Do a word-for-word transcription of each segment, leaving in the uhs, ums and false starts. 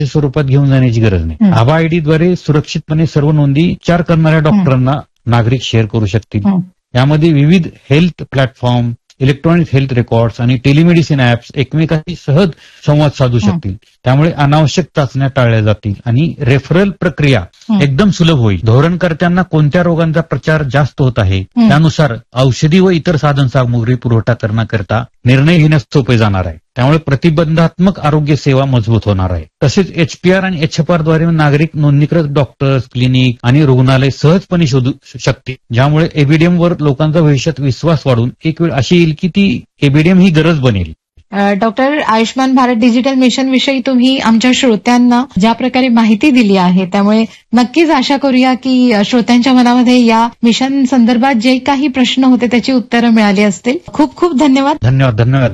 स्वरूपात घेऊन जाण्याची गरज नाही. आभा आयडीद्वारे सुरक्षितपणे सर्व नोंदी उपचार करणाऱ्या डॉक्टरांना नागरिक शेअर करू शकतील. यामध्ये विविध health platform, electronic health records आणि टेलिमेडिसिन ऍप्स एकमेकांशी सहज संवाद साधू शकतील. त्यामुळे अनावश्यक चाचण्या टाळल्या जातील आणि रेफरल प्रक्रिया एकदम सुलभ होईल. धोरणकर्त्यांना कोणत्या रोगांचा प्रचार जास्त होत आहे त्यानुसार औषधी व इतर साधन सामुग्री पुरवठा करण्याकरता निर्णय घेण्यास सोपे जाणार आहे. त्यामुळे प्रतिबंधात्मक आरोग्य सेवा मजबूत होणार आहे. तसेच एचपीआर आणि एचएफआर द्वारे नागरिक नोंदणीकृत डॉक्टर्स, क्लिनिक आणि रुग्णालय सहजपणे शोधू शकतील, ज्यामुळे एबीडीएम वर लोकांचा भविष्यात विश्वास वाढून एक वेळ अशी येईल की ती एबीडीएम ही गरज बनेल. Doctor, Ayushman Bharat digital mission विषयी तुम्ही आमच्या श्रोत्यांना ज्या प्रकारे माहिती दिली आहे त्यामुळे नक्कीच आशा करूया की श्रोत्यांच्या मनामध्ये या मिशन संदर्भात जे काही प्रश्न होते त्याची उत्तरं मिळाली असतील. खूप खूप धन्यवाद. धन्यवाद धन्यवाद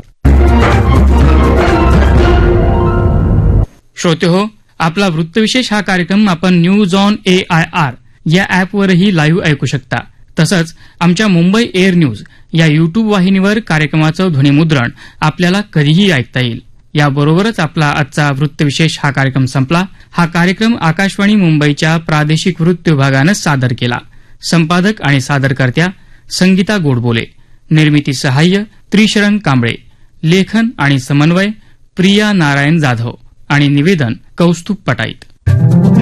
श्रोते हो, आपला वृत्तविशेष हा कार्यक्रम आपण news on A I R या ऍपवरही लाईव्ह ऐकू शकता. तसंच आमच्या मुंबई एअर न्यूज या युट्यूब वाहिनीवर कार्यक्रमाचं ध्वनिमुद्रण आपल्याला कधीही ऐकता येईल. याबरोबरच आपला आजचा वृत्तविशेष हा कार्यक्रम संपला. हा कार्यक्रम आकाशवाणी मुंबईच्या प्रादेशिक वृत्त विभागानं सादर केला. संपादक आणि सादरकर्त्या संगीता गोडबोले, निर्मिती सहाय्य त्रिशरण कांबळे, लेखन आणि समन्वय प्रिया नारायण जाधव आणि निवेदन कौस्तुभ पटाईत.